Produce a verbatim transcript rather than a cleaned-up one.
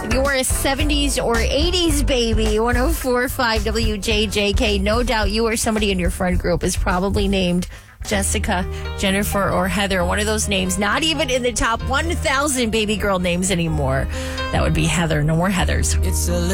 You're a seventies or eighties baby. one oh four point five W J J K. No doubt you or somebody in your friend group is probably named Jessica, Jennifer, or Heather. One of those names, not even in the top one thousand baby girl names anymore. That would be Heather. No more Heathers. It's a